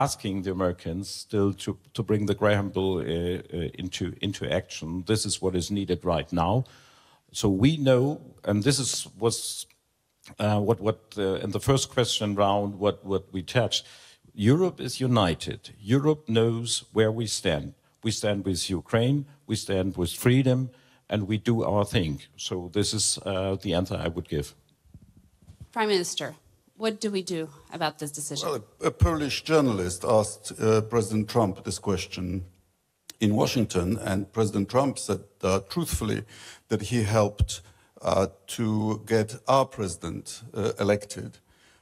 asking the Americans still to bring the Graham Bill into action. This is what is needed right now. So we know, and this was what in the first question round, what we touched. Europe is united. Europe knows where we stand. We stand with Ukraine, we stand with freedom, and we do our thing. So this is the answer I would give. Prime Minister, what do we do about this decision? Well, a Polish journalist asked President Trump this question in Washington, and President Trump said truthfully that he helped to get our president elected.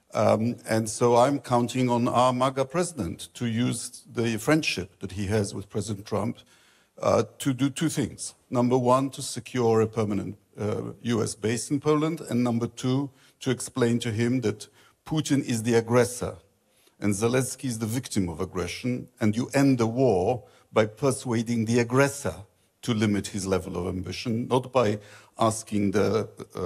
And so I'm counting on our MAGA president to use the friendship that he has with President Trump to do two things. Number one, to secure a permanent US base in Poland, and number two, to explain to him that Putin is the aggressor and Zelensky is the victim of aggression, and you end the war by persuading the aggressor to limit his level of ambition, not by asking the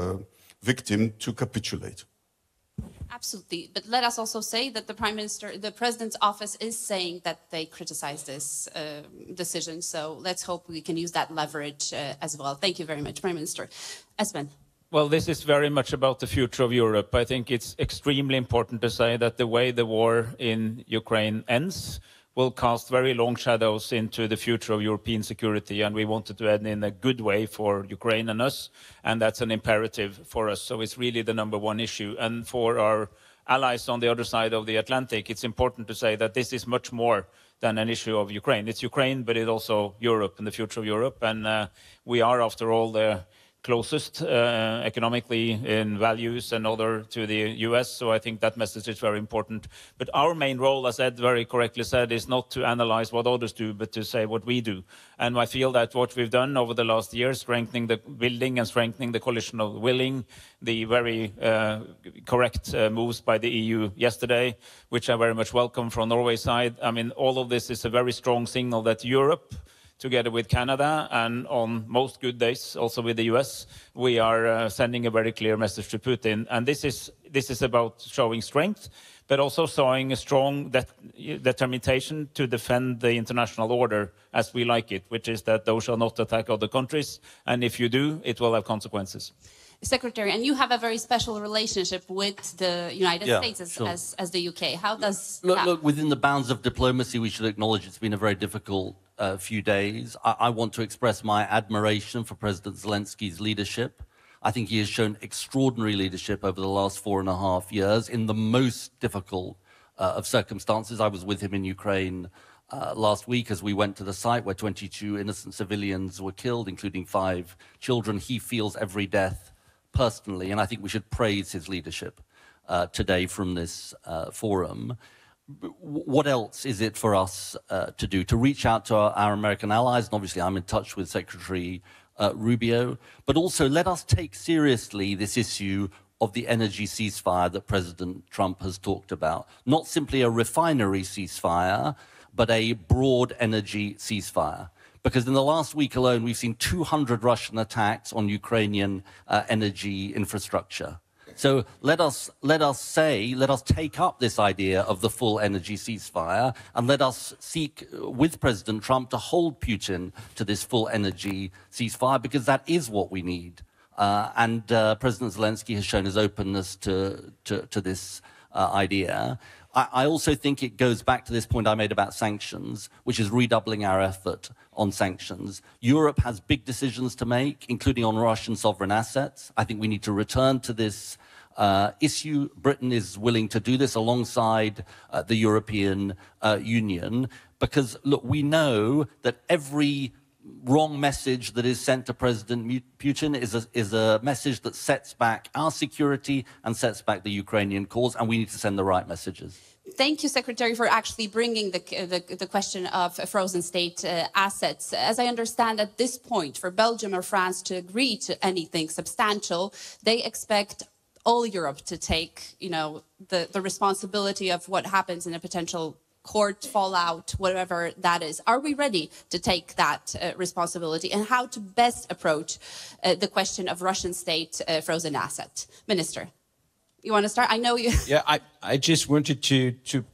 victim to capitulate. Absolutely, but let us also say that the President's office is saying that they criticize this decision, so let's hope we can use that leverage as well. Thank you very much, Prime Minister. Espen. Well, this is very much about the future of Europe. I think it's extremely important to say that the way the war in Ukraine ends will cast very long shadows into the future of European security, and we wanted to end in a good way for Ukraine and us, and that's an imperative for us. So it's really the number one issue. And for our allies on the other side of the Atlantic, it's important to say that this is much more than an issue of Ukraine. It's Ukraine, but it's also Europe and the future of Europe. And we are, after all, the closest economically in values and other to the US, so I think that message is very important. But our main role, as Ed very correctly said, is not to analyze what others do, but to say what we do. And I feel that what we've done over the last year, strengthening the building and strengthening the coalition of willing, the very correct moves by the EU yesterday, which I very much welcome from Norway's side. I mean, all of this is a very strong signal that Europe, together with Canada, and on most good days, also with the US, we are sending a very clear message to Putin. And this is about showing strength, but also showing a strong determination to defend the international order as we like it, which is that those shall not attack other countries. And if you do, it will have consequences. Secretary, and you have a very special relationship with the United States as the UK. How does look, within the bounds of diplomacy, we should acknowledge it's been a very difficult few days. I want to express my admiration for President Zelensky's leadership. I think he has shown extraordinary leadership over the last 4.5 years in the most difficult of circumstances. I was with him in Ukraine last week as we went to the site where 22 innocent civilians were killed, including 5 children. He feels every death personally, and I think we should praise his leadership today from this forum. What else is it for us to do? To reach out to our American allies, and obviously I'm in touch with Secretary Rubio, but also let us take seriously this issue of the energy ceasefire that President Trump has talked about. Not simply a refinery ceasefire, but a broad energy ceasefire. Because in the last week alone, we've seen 200 Russian attacks on Ukrainian energy infrastructure. So let us take up this idea of the full energy ceasefire, and let us seek with President Trump to hold Putin to this full energy ceasefire, because that is what we need. And President Zelensky has shown his openness to this idea. I also think it goes back to this point I made about sanctions, which is redoubling our effort on sanctions. Europe has big decisions to make, including on Russian sovereign assets. I think we need to return to this issue. Britain is willing to do this alongside the European Union, because, look, we know that every wrong message that is sent to President Putin is a message that sets back our security and sets back the Ukrainian cause, and we need to send the right messages. Thank you, Secretary, for actually bringing the question of frozen state assets. As I understand, at this point, for Belgium or France to agree to anything substantial, they expect all Europe to take, the responsibility of what happens in a potential court fallout, whatever that is. Are we ready to take that responsibility, and how to best approach the question of Russian state frozen asset? Minister, you want to start? I know you. Yeah, I just wanted to pick up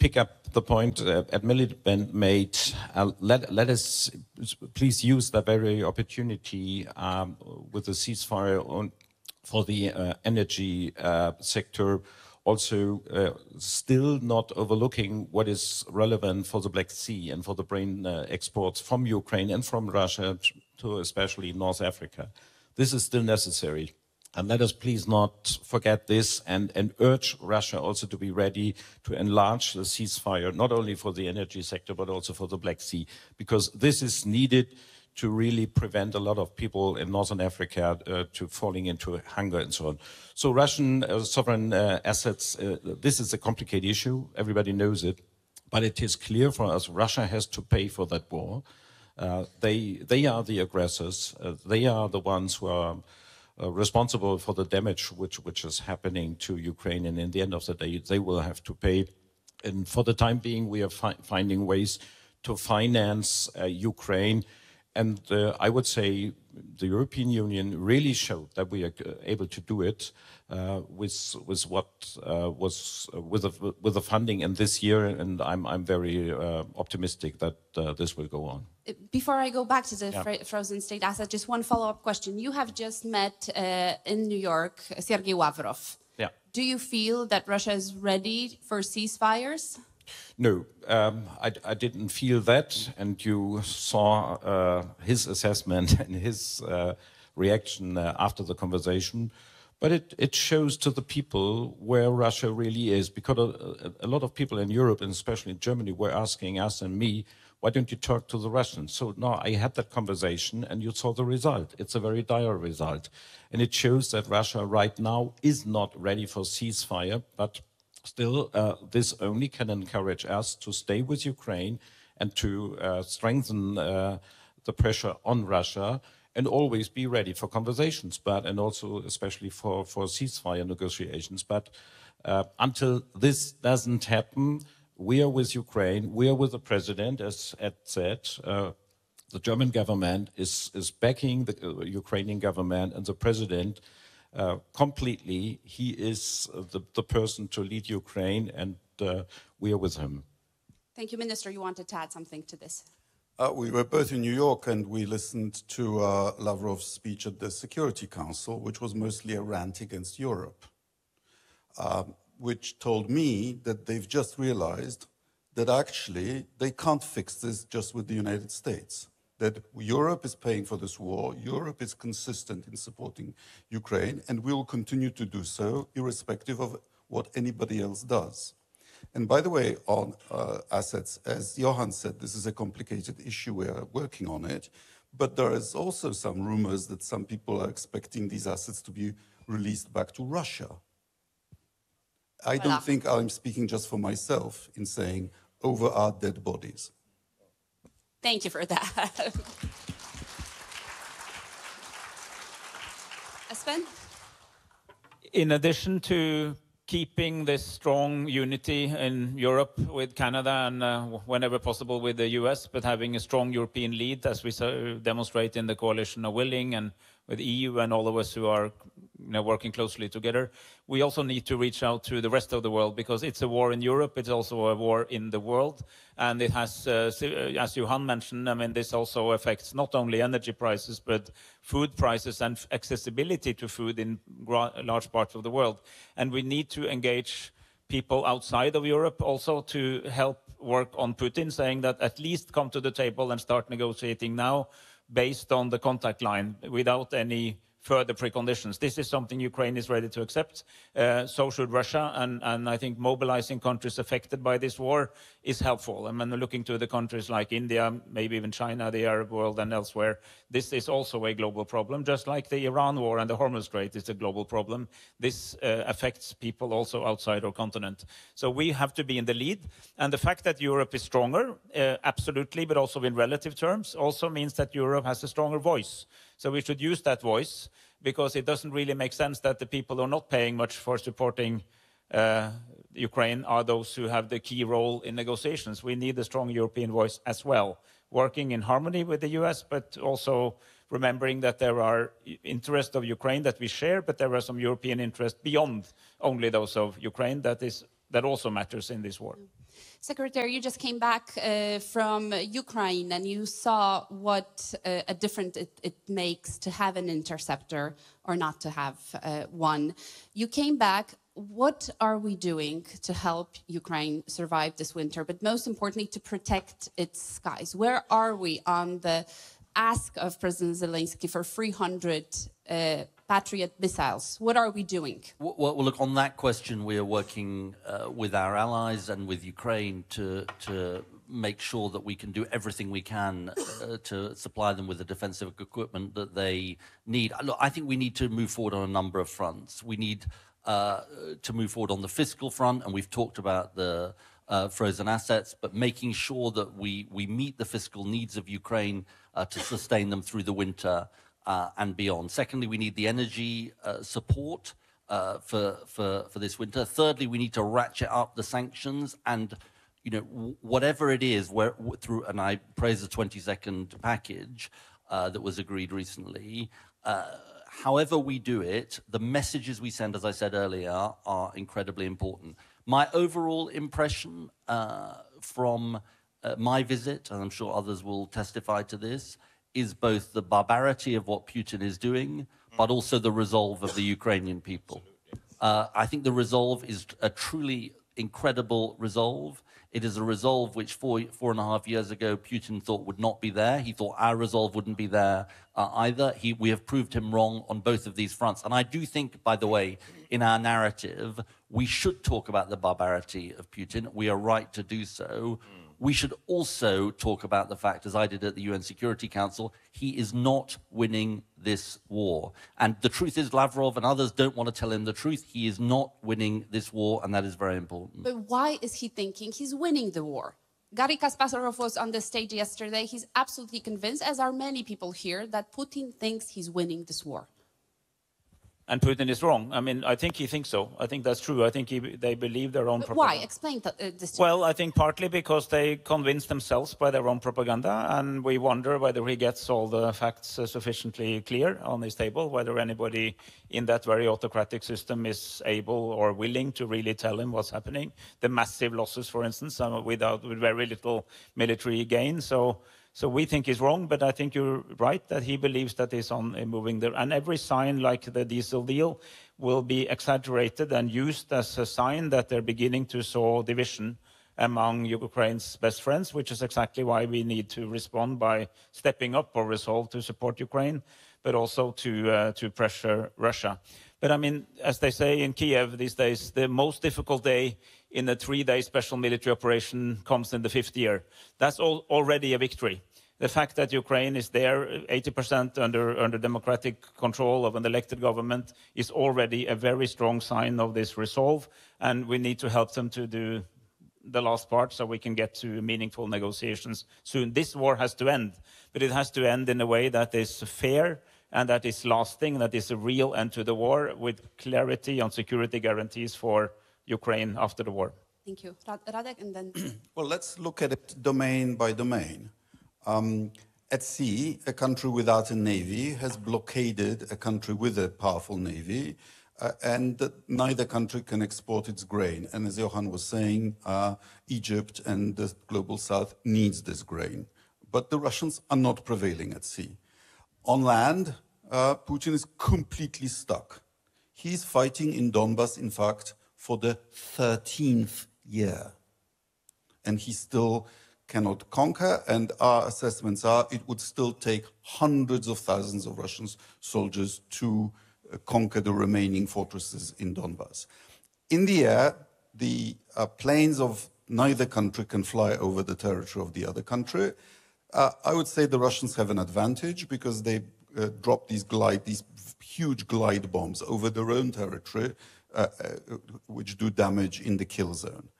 the point Ed Miliband made. Let us please use that very opportunity with the ceasefire for the energy sector, also still not overlooking what is relevant for the Black Sea and for the grain exports from Ukraine and from Russia to especially North Africa. This is still necessary. And let us please not forget this and urge Russia also to be ready to enlarge the ceasefire, not only for the energy sector, but also for the Black Sea, because this is needed to really prevent a lot of people in Northern Africa to falling into hunger and so on. So Russian sovereign assets, this is a complicated issue. Everybody knows it, but it is clear for us Russia has to pay for that war. They are the aggressors. They are the ones who are responsible for the damage which is happening to Ukraine, and in the end of the day, they will have to pay. And for the time being, we are finding ways to finance Ukraine. And I would say the European Union really showed that we are able to do it with the funding in this year, and I'm very optimistic that this will go on. Before I go back to the frozen state asset, just one follow-up question. You have just met in New York Sergei Lavrov. Yeah. Do you feel that Russia is ready for ceasefires? No, I didn't feel that, and you saw his assessment and his reaction after the conversation. But it shows to the people where Russia really is, because a lot of people in Europe, and especially in Germany, were asking us and me, why don't you talk to the Russians? So now I had that conversation, and you saw the result. It's a very dire result. And it shows that Russia right now is not ready for ceasefire, but still, this only can encourage us to stay with Ukraine and to strengthen the pressure on Russia and always be ready for conversations, and also especially for ceasefire negotiations. But until this doesn't happen, we are with Ukraine, we are with the president, as Ed said. The German government is backing the Ukrainian government and the president completely. He is the person to lead Ukraine, and we are with him. Thank you, Minister. You wanted to add something to this? We were both in New York, and we listened to Lavrov's speech at the Security Council, which was mostly a rant against Europe, which told me that they've just realized that actually they can't fix this just with the United States. That Europe is paying for this war, Europe is consistent in supporting Ukraine, and we will continue to do so, irrespective of what anybody else does. And by the way, on assets, as Johan said, this is a complicated issue, we are working on it, but there is also some rumors that some people are expecting these assets to be released back to Russia. I don't think I'm speaking just for myself in saying over our dead bodies. Thank you for that. Espen? In addition to keeping this strong unity in Europe with Canada and whenever possible with the US, but having a strong European lead, as we demonstrate in the coalition of willing, and with the EU and all of us who are working closely together, we also need to reach out to the rest of the world, because it's a war in Europe, it's also a war in the world, and it has, as Johan mentioned, I mean, this also affects not only energy prices, but food prices and accessibility to food in large parts of the world. And we need to engage people outside of Europe also to help work on Putin, saying that at least come to the table and start negotiating now, based on the contact line, without any further preconditions. This is something Ukraine is ready to accept. So should Russia, and I think mobilizing countries affected by this war is helpful. I mean, looking to the countries like India, maybe even China, the Arab world, and elsewhere, this is also a global problem. Just like the Iran war and the Hormuz Strait is a global problem, this affects people also outside our continent. So we have to be in the lead. And the fact that Europe is stronger, absolutely, but also in relative terms, also means that Europe has a stronger voice. So we should use that voice, because it doesn't really make sense that the people who are not paying much for supporting Ukraine are those who have the key role in negotiations. We need a strong European voice as well, working in harmony with the US, but also remembering that there are interests of Ukraine that we share, but there are some European interests beyond only those of Ukraine that also matters in this war. Secretary, you just came back from Ukraine and you saw what a difference it makes to have an interceptor or not to have one. You came back. What are we doing to help Ukraine survive this winter, but most importantly, to protect its skies? Where are we on the ask of President Zelensky for 300 Patriot missiles? What are we doing? Well, look, on that question, we are working with our allies and with Ukraine to make sure that we can do everything we can to supply them with the defensive equipment that they need. Look, I think we need to move forward on a number of fronts. We need to move forward on the fiscal front, and we've talked about the frozen assets, but making sure that we meet the fiscal needs of Ukraine to sustain them through the winter and beyond. Secondly, we need the energy support for this winter. Thirdly, we need to ratchet up the sanctions and, you know, whatever it is, through, and I praise the 22nd package that was agreed recently. However we do it, the messages we send, as I said earlier, are incredibly important. My overall impression from my visit, and I'm sure others will testify to this, is both the barbarity of what Putin is doing, but also the resolve of the Ukrainian people. I think the resolve is a truly incredible resolve. It is a resolve which 4.5 years ago Putin thought would not be there. He thought our resolve wouldn't be there either. We have proved him wrong on both of these fronts. And I do think, by the way, in our narrative, we should talk about the barbarity of Putin. We are right to do so. We should also talk about the fact, as I did at the UN Security Council, he is not winning this war. And the truth is, Lavrov and others don't want to tell him the truth. He is not winning this war, and that is very important. But why is he thinking he's winning the war? Garry Kasparov was on the stage yesterday. He's absolutely convinced, as are many people here, that Putin thinks he's winning this war. And Putin is wrong. I mean, I think he thinks so. I think that's true. I think they believe their own propaganda. Why? Explain this to me. Well, I think partly because they convince themselves by their own propaganda, and we wonder whether he gets all the facts sufficiently clear on his table, whether anybody in that very autocratic system is able or willing to really tell him what's happening. The massive losses, for instance, with very little military gain. So we think he's wrong, but I think you're right that he believes that he's on moving there. And every sign, like the diesel deal, will be exaggerated and used as a sign that they're beginning to sow division among Ukraine's best friends, which is exactly why we need to respond by stepping up our resolve to support Ukraine, but also to pressure Russia. But I mean, as they say in Kiev these days, the most difficult day in a 3-day special military operation comes in the 5th year. That's already a victory. The fact that Ukraine is there 80% under democratic control of an elected government is already a very strong sign of this resolve, and we need to help them to do the last part so we can get to meaningful negotiations soon. This war has to end, but it has to end in a way that is fair and that is lasting, that is a real end to the war with clarity on security guarantees for Ukraine after the war. Thank you. Radek, and then... Well, let's look at it domain by domain. At sea, a country without a navy has blockaded a country with a powerful navy, and neither country can export its grain. And as Johan was saying, Egypt and the global south needs this grain. But the Russians are not prevailing at sea. On land, Putin is completely stuck. He's fighting in Donbas, in fact, for the 13th year. And he still cannot conquer, and our assessments are it would still take hundreds of thousands of Russian soldiers to conquer the remaining fortresses in Donbas. In the air, the planes of neither country can fly over the territory of the other country. I would say the Russians have an advantage because they drop these huge glide bombs over their own territory, which do damage in the kill zone.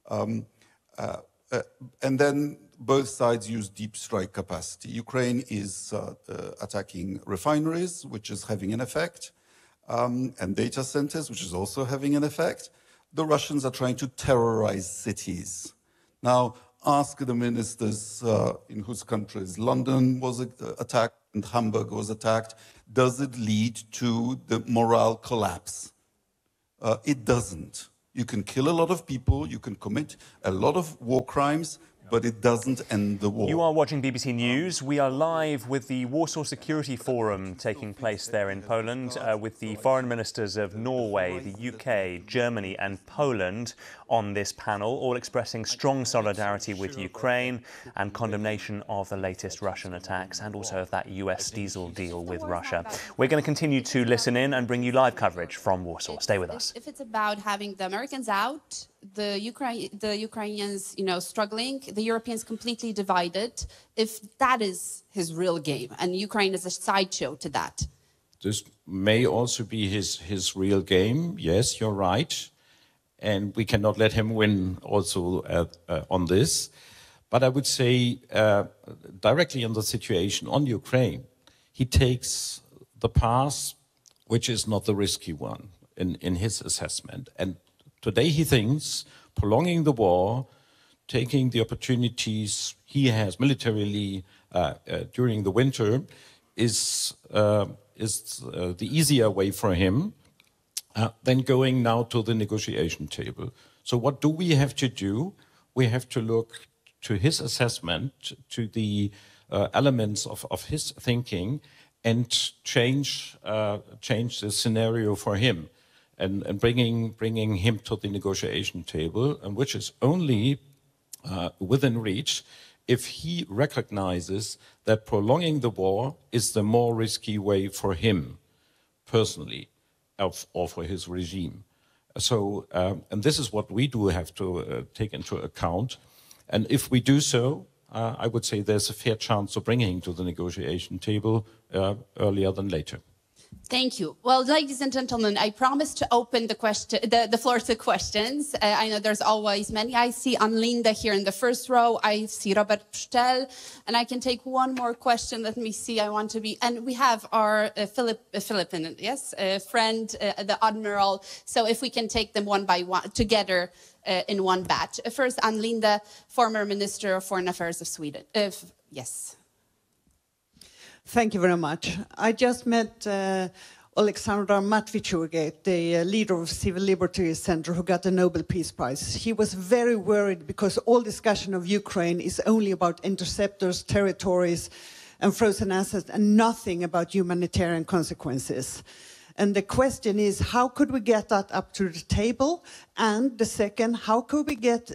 And then both sides use deep strike capacity. Ukraine is attacking refineries, which is having an effect, and data centers, which is also having an effect. The Russians are trying to terrorize cities. Now, ask the ministers in whose countries London was attacked and Hamburg was attacked. Does it lead to the morale collapse? It doesn't. You can kill a lot of people, you can commit a lot of war crimes, but it doesn't end the war. You are watching BBC News. We are live with the Warsaw Security Forum taking place there in Poland with the foreign ministers of Norway, the UK, Germany and Poland on this panel, all expressing strong solidarity with Ukraine and condemnation of the latest Russian attacks and also of that US diesel deal with Russia. We're going to continue to listen in and bring you live coverage from Warsaw. Stay with us. If it's about having the Americans out, the Ukrainians, struggling, the Europeans completely divided, if that is his real game, and Ukraine is a sideshow to that. This may also be his real game. Yes, you're right. And we cannot let him win also on this. But I would say directly on the situation on Ukraine, he takes the path which is not the risky one in his assessment. And today he thinks prolonging the war, taking the opportunities he has militarily during the winter is the easier way for him than going now to the negotiation table. So what do we have to do? We have to look to his assessment, to the elements of his thinking, and change the scenario for him, and bringing him to the negotiation table, and which is only within reach if he recognizes that prolonging the war is the more risky way for him personally, or for his regime. So, and this is what we do have to take into account. And if we do so, I would say there's a fair chance of bringing him to the negotiation table earlier than later. Thank you. Well, ladies and gentlemen, I promised to open the floor to questions. I know there's always many. I see Anlinda here in the first row. I see Robert Pszczell, and I can take one more question. Let me see. And we have our Philippine, friend, the Admiral. So if we can take them one by one together in one batch. First, Anlinda, former Minister of Foreign Affairs of Sweden. Yes. Thank you very much. I just met Oleksandr Matvichuk, the leader of Civil Liberties Center, who got the Nobel Peace Prize. He was very worried because all discussion of Ukraine is only about interceptors, territories, and frozen assets, and nothing about humanitarian consequences. And the question is, how could we get that up to the table? And the second, how could we get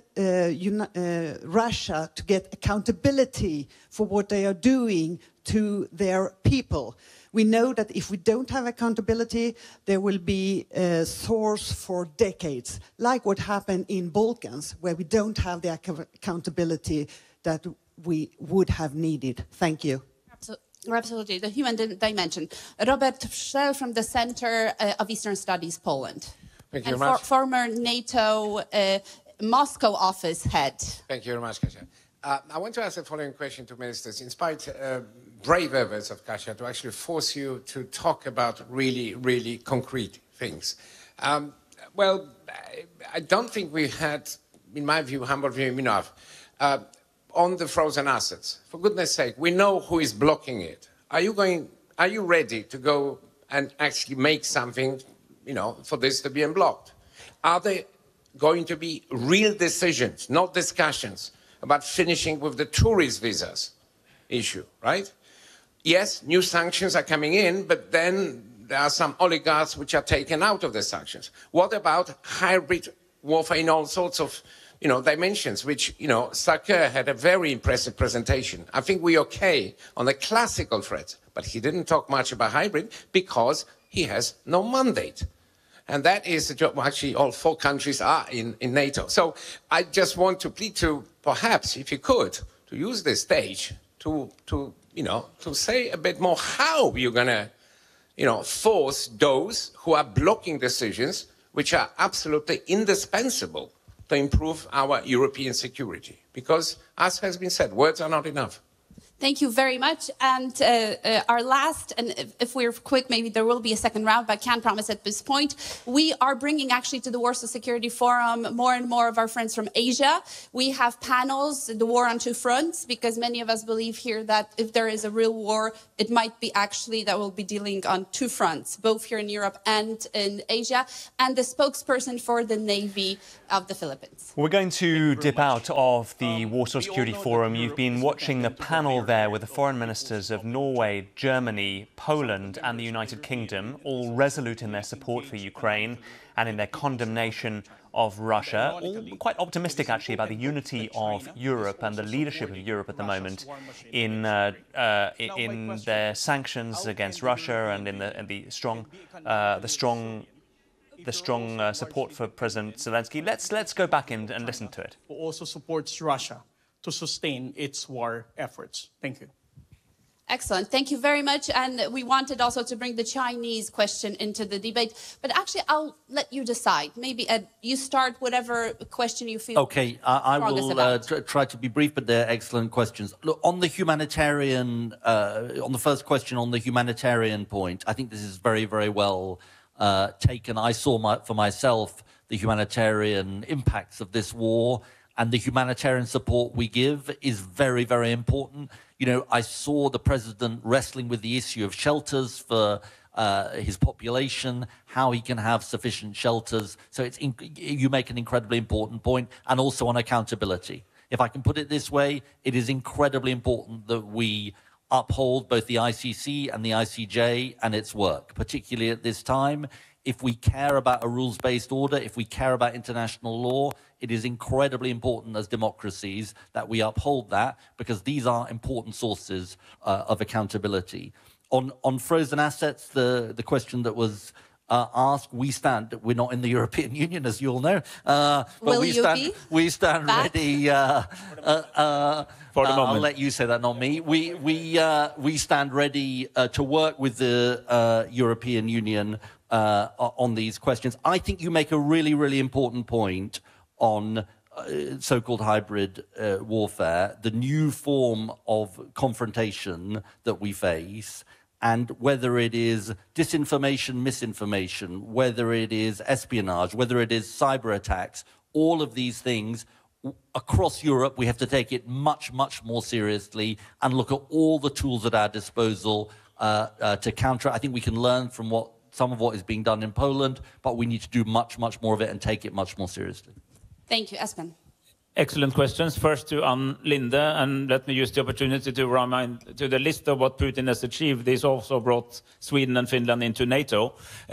Russia to get accountability for what they are doing to their people? We know that if we don't have accountability, there will be a source for decades, like what happened in Balkans, where we don't have the accountability that we would have needed. Thank you. Absolutely, the human dimension. Robert Pszczell from the Center of Eastern Studies, Poland. Thank you very much. Former NATO Moscow office head. Thank you very much, Kasia. I want to ask the following question to ministers. In spite brave efforts of Kasia to actually force you to talk about really, really concrete things. Well, I don't think we had, in my view, humble view, enough. On the frozen assets, for goodness sake, we know who is blocking it. Are you ready to go and actually make something, for this to be unblocked? Are there going to be real decisions, not discussions, about finishing with the tourist visas issue, right? Yes, new sanctions are coming in, but then there are some oligarchs which are taken out of the sanctions. What about hybrid warfare in all sorts of dimensions, which, Sarkar had a very impressive presentation. I think we're okay on the classical threats, but he didn't talk much about hybrid because he has no mandate. And that is the job, actually all 4 countries are in NATO. So I just want to plead to, perhaps, if you could, to use this stage to say a bit more how you're gonna, force those who are blocking decisions which are absolutely indispensable to improve our European security. Because, as has been said, words are not enough. Thank you very much. And our last, and if we're quick, maybe there will be a second round, but I can't promise at this point. We are bringing actually to the Warsaw Security Forum more and more of our friends from Asia. We have panels, the war on two fronts, because many of us believe here that if there is a real war, it might be actually that we'll be dealing on two fronts, both here in Europe and in Asia, and the spokesperson for the Navy of the Philippines. We're going to dip out of the Warsaw Security Forum. You've been watching the panel there with the foreign ministers of Norway, Germany, Poland and the United Kingdom, all resolute in their support for Ukraine and in their condemnation of Russia, all quite optimistic actually about the unity of Europe and the leadership of Europe at the moment in their sanctions against Russia and in the strong support for President Zelensky. Let's go back and listen to it. Also supports Russia to sustain its war efforts. Thank you. Excellent. Thank you very much. And we wanted also to bring the Chinese question into the debate. But actually, I'll let you decide. Maybe, Ed, you start whatever question you feel. Okay, I will try to be brief, but they're excellent questions. Look, on the humanitarian, on the first question on the humanitarian point, I think this is very, very well taken. I saw for myself the humanitarian impacts of this war, and the humanitarian support we give is very, very important. You know, I saw the president wrestling with the issue of shelters for his population, how he can have sufficient shelters. So you make an incredibly important point, and also on accountability. If I can put it this way, it is incredibly important that we uphold both the ICC and the ICJ and its work, particularly at this time. If we care about a rules-based order, if we care about international law, it is incredibly important as democracies that we uphold that, because these are important sources of accountability. On frozen assets, the question that was asked, we're not in the European Union, as you all know, but we stand ready. For the moment. I'll let you say that, not me. We stand ready to work with the European Union on these questions. I think you make a really, really important point on so-called hybrid warfare, the new form of confrontation that we face, and whether it is disinformation, misinformation, whether it is espionage, whether it is cyber attacks, all of these things across Europe, we have to take it much, much more seriously and look at all the tools at our disposal to counter it. I think we can learn from some of what is being done in Poland, but we need to do much, much more of it and take it much more seriously. Thank you, Espen. Excellent questions. First to Ann Linde, and let me use the opportunity to remind to the list of what Putin has achieved. He's also brought Sweden and Finland into NATO,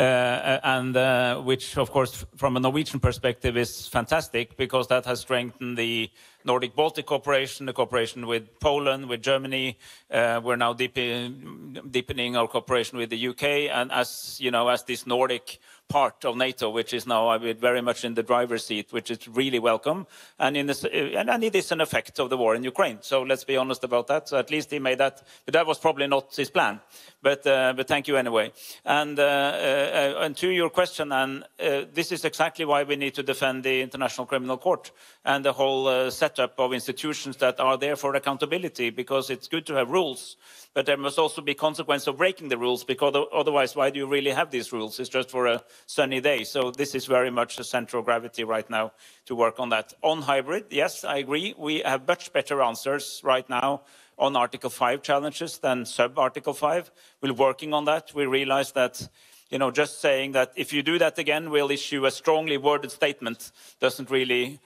which, of course, from a Norwegian perspective is fantastic, because that has strengthened the Nordic-Baltic cooperation, the cooperation with Poland, with Germany. We're now deepening our cooperation with the UK, and as you know, as this Nordic part of NATO, which is now very much in the driver's seat, which is really welcome, and it is an effect of the war in Ukraine. So let's be honest about that. So at least he made that, but that was probably not his plan. But thank you anyway. And to your question, and this is exactly why we need to defend the International Criminal Court and the whole setup of institutions that are there for accountability, because it's good to have rules, but there must also be consequence of breaking the rules, because otherwise, why do you really have these rules? It's just for a sunny day. So this is very much the center of gravity right now to work on that. On hybrid, yes, I agree. We have much better answers right now on Article 5 challenges than sub-Article 5. We're working on that. We realize that, you know, just saying that if you do that again, we'll issue a strongly worded statement doesn't really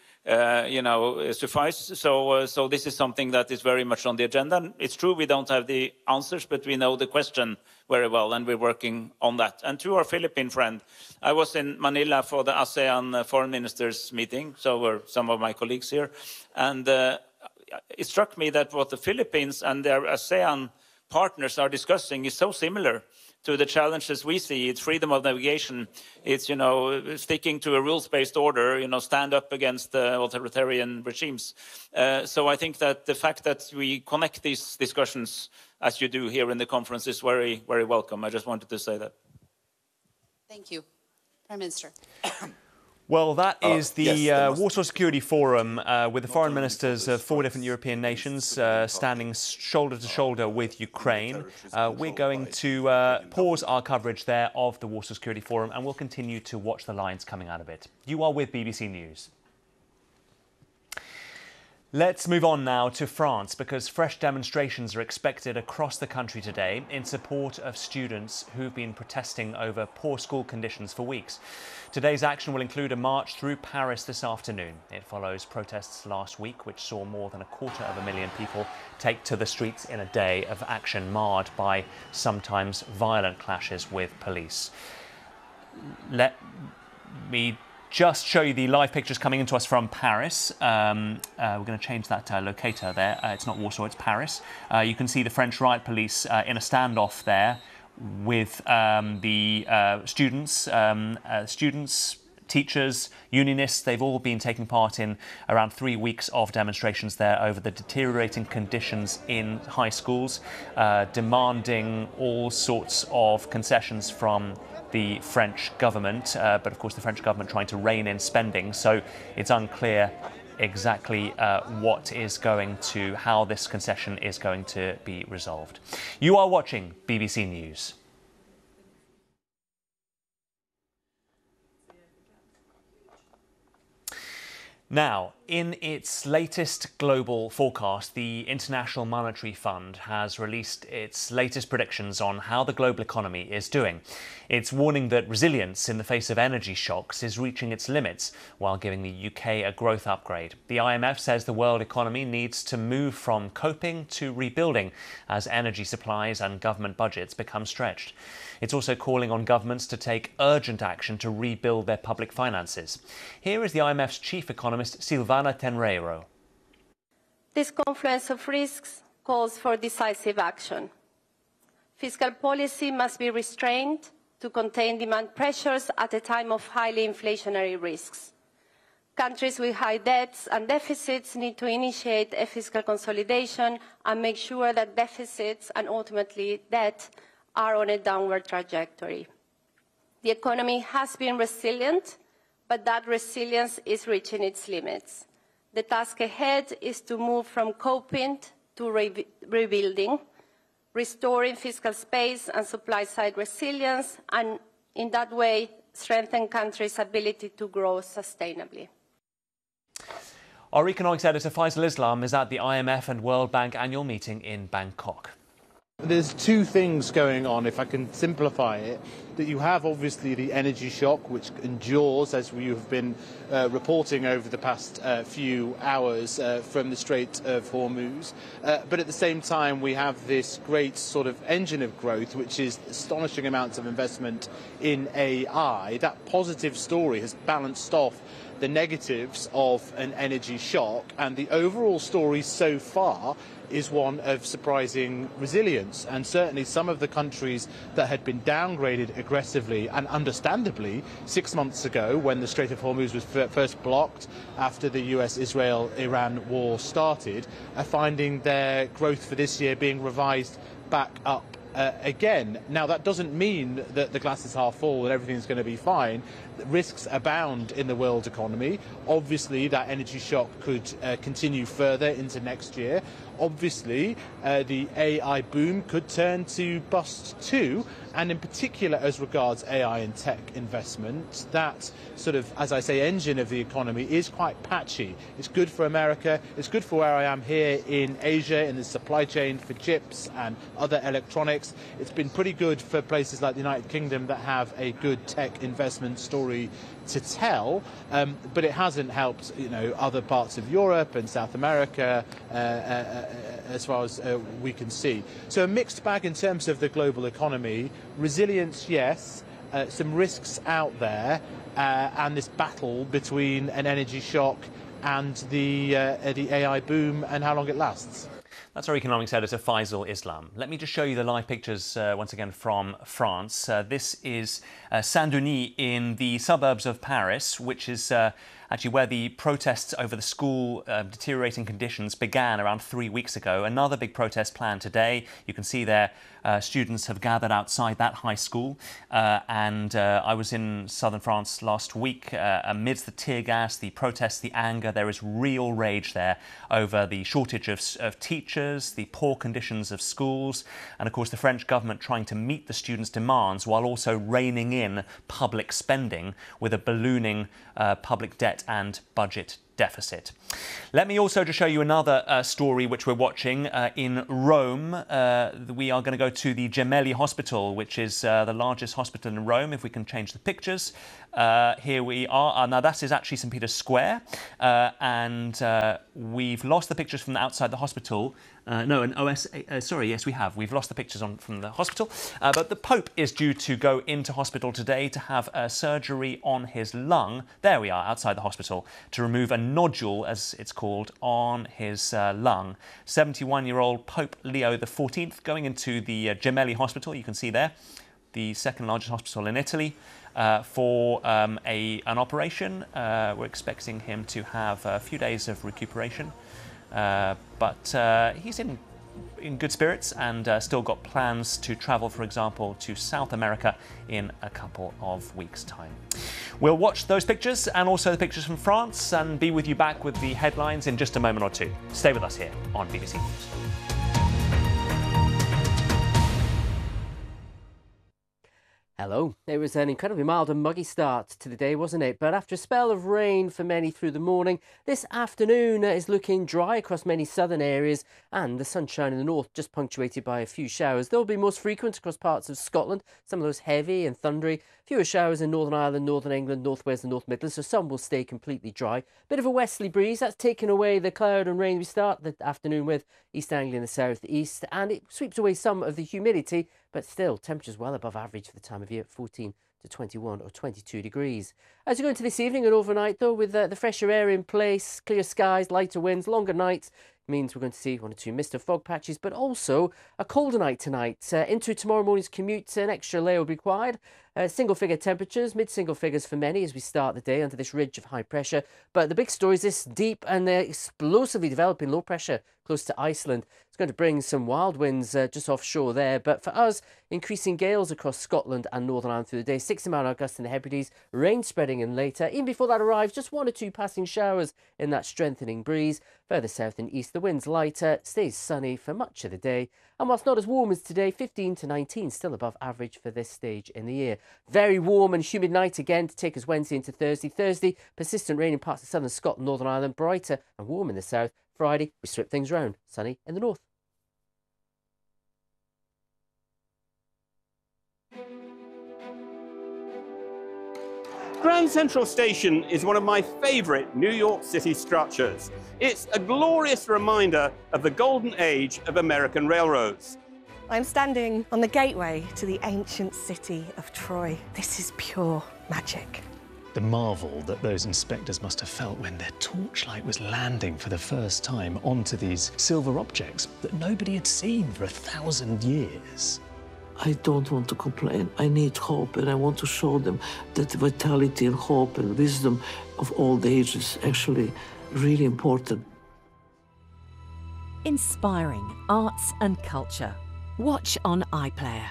suffice. So this is something that is very much on the agenda. It's true we don't have the answers, but we know the question very well, and we're working on that. And to our Philippine friend, I was in Manila for the ASEAN foreign ministers meeting, so were some of my colleagues here, and it struck me that what the Philippines and their ASEAN partners are discussing is so similar to the challenges we see. It's freedom of navigation. It's, you know, sticking to a rules-based order, you know, stand up against authoritarian regimes. So I think that the fact that we connect these discussions, as you do here in the conference, is very, very welcome. I just wanted to say that. Thank you. Prime Minister. Well, that is the yes, Warsaw Security Forum with the foreign ministers of 4 different European nations standing shoulder to shoulder with Ukraine. We're going to pause our coverage there of the Warsaw Security Forum and we'll continue to watch the lines coming out of it. You are with BBC News. Let's move on now to France, because fresh demonstrations are expected across the country today in support of students who've been protesting over poor school conditions for weeks. Today's action will include a march through Paris this afternoon. It follows protests last week, which saw more than 250,000 people take to the streets in a day of action marred by sometimes violent clashes with police. Let me just show you the live pictures coming into us from Paris. We're going to change that locator there. It's not Warsaw, it's Paris. You can see the French riot police in a standoff there with the students, teachers, unionists. They've all been taking part in around 3 weeks of demonstrations there over the deteriorating conditions in high schools, demanding all sorts of concessions from the French government, but of course the French government trying to rein in spending, so it's unclear exactly how this concession is going to be resolved. You are watching BBC News. Now, in its latest global forecast, the International Monetary Fund has released its latest predictions on how the global economy is doing. It's warning that resilience in the face of energy shocks is reaching its limits, while giving the UK a growth upgrade. The IMF says the world economy needs to move from coping to rebuilding as energy supplies and government budgets become stretched. It's also calling on governments to take urgent action to rebuild their public finances. Here is the IMF's chief economist, Silvana Tenreiro. This confluence of risks calls for decisive action. Fiscal policy must be restrained to contain demand pressures at a time of highly inflationary risks. Countries with high debts and deficits need to initiate a fiscal consolidation and make sure that deficits and ultimately debt are on a downward trajectory. The economy has been resilient, but that resilience is reaching its limits. The task ahead is to move from coping to rebuilding, restoring fiscal space and supply-side resilience, and in that way, strengthen countries' ability to grow sustainably. Our economics editor Faisal Islam is at the IMF and World Bank annual meeting in Bangkok. There's two things going on, if I can simplify it. That you have obviously the energy shock, which endures, as we have been reporting over the past few hours from the Strait of Hormuz. But at the same time, we have this great sort of engine of growth, which is astonishing amounts of investment in AI. That positive story has balanced off the negatives of an energy shock, and the overall story so far is one of surprising resilience. And certainly some of the countries that had been downgraded aggressively and understandably 6 months ago when the Strait of Hormuz was first blocked after the US-Israel-Iran war started are finding their growth for this year being revised back up again. Now, that doesn't mean that the glass is half full and everything's going to be fine. Risks abound in the world economy. Obviously, that energy shock could continue further into next year. Obviously, the AI boom could turn to bust too, and in particular as regards AI and tech investment, that sort of, as I say, engine of the economy is quite patchy. It's good for America, it's good for where I am here in Asia, in the supply chain for chips and other electronics. It's been pretty good for places like the United Kingdom that have a good tech investment story to tell, but it hasn't helped, other parts of Europe and South America as far as we can see. So a mixed bag in terms of the global economy. Resilience, yes. Some risks out there, and this battle between an energy shock and the AI boom and how long it lasts. That's our economics editor, Faisal Islam. Let me just show you the live pictures once again from France. This is Saint-Denis in the suburbs of Paris, which is actually where the protests over the school deteriorating conditions began around 3 weeks ago. Another big protest planned today. You can see there students have gathered outside that high school. And I was in southern France last week. Amidst the tear gas, the protests, the anger, there is real rage there over the shortage of teachers, the poor conditions of schools, and of course the French government trying to meet the students' demands while also reining in public spending with a ballooning public debt and budget deficit. Let me also just show you another story which we're watching in Rome. We are going to go to the Gemelli Hospital, which is the largest hospital in Rome. If we can change the pictures. Here we are. Now, that is actually St. Peter's Square. And we've lost the pictures from outside the hospital. Yes, we have. We've lost the pictures from the hospital. But the Pope is due to go into hospital today to have surgery on his lung. There we are, outside the hospital, to remove a nodule, as it's called, on his lung. 71-year-old Pope Leo XIV going into the Gemelli Hospital, you can see there, the second largest hospital in Italy, for an operation. We're expecting him to have a few days of recuperation. But he's in good spirits and still got plans to travel, for example, to South America in a couple of weeks' time. We'll watch those pictures and also the pictures from France and be with you back with the headlines in just a moment or two. Stay with us here on BBC News. Hello. It was an incredibly mild and muggy start to the day, wasn't it? But after a spell of rain for many through the morning, this afternoon is looking dry across many southern areas, and the sunshine in the north just punctuated by a few showers. They'll be most frequent across parts of Scotland, some of those heavy and thundery. Fewer showers in Northern Ireland, Northern England, North Wales and North Midlands, so some will stay completely dry. Bit of a westerly breeze, that's taken away the cloud and rain we start the afternoon with. East Anglia in the south east, and it sweeps away some of the humidity, but still temperatures well above average for the time of year, 14 to 21 or 22 degrees. As we go into this evening and overnight, though, with the fresher air in place, clear skies, lighter winds, longer nights, means we're going to see one or two mist or fog patches, but also a colder night tonight. Into tomorrow morning's commute, an extra layer will be required. Single-figure temperatures, mid-single figures for many as we start the day under this ridge of high pressure. But the big story is this deep and explosively developing low pressure close to Iceland. It's going to bring some wild winds just offshore there. But for us, increasing gales across Scotland and Northern Ireland through the day. 60-mile-an-hour gusts in the Hebrides, rain spreading in later. Even before that arrives, just one or two passing showers in that strengthening breeze. Further south and east, the wind's lighter, stays sunny for much of the day. And whilst not as warm as today, 15 to 19, still above average for this stage in the year. Very warm and humid night again to take us Wednesday into Thursday. Thursday, persistent rain in parts of southern Scotland, Northern Ireland, brighter and warm in the south. Friday, we strip things round, sunny in the north. Grand Central Station is one of my favourite New York City structures. It's a glorious reminder of the golden age of American railroads. I'm standing on the gateway to the ancient city of Troy. This is pure magic. The marvel that those inspectors must have felt when their torchlight was landing for the first time onto these silver objects that nobody had seen for 1,000 years. I don't want to complain. I need hope, and I want to show them that vitality and hope and wisdom of old age is actually really important. Inspiring arts and culture. Watch on iPlayer.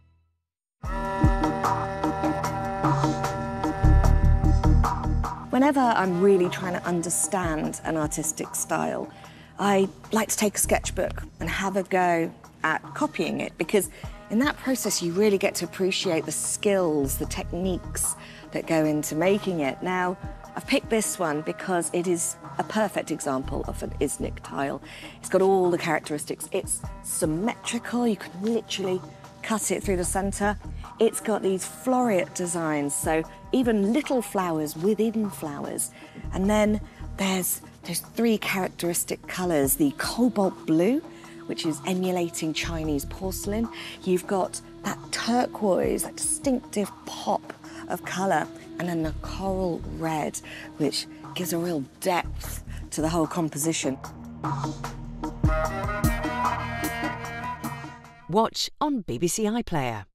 Whenever I'm really trying to understand an artistic style, I like to take a sketchbook and have a go at copying it, because in that process you really get to appreciate the skills, the techniques that go into making it. Now, I've picked this one because it is a perfect example of an Iznik tile. It's got all the characteristics. It's symmetrical, you can literally cut it through the centre. It's got these floreate designs, so even little flowers within flowers. And then there's those three characteristic colours, the cobalt blue, which is emulating Chinese porcelain. You've got that turquoise, that distinctive pop of colour, and then the coral red, which gives a real depth to the whole composition. Watch on BBC iPlayer.